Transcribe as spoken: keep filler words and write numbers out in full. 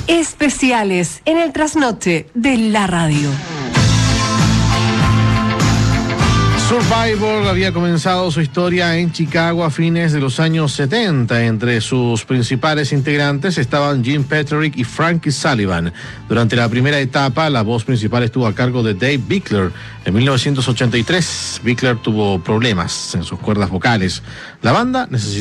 Especiales en el trasnoche de la radio. Survivor había comenzado su historia en Chicago a fines de los años setenta. Entre sus principales integrantes estaban Jim Peterick y Frankie Sullivan. Durante la primera etapa, la voz principal estuvo a cargo de Dave Bickler. En mil novecientos ochenta y tres, Bickler tuvo problemas en sus cuerdas vocales. La banda necesitaba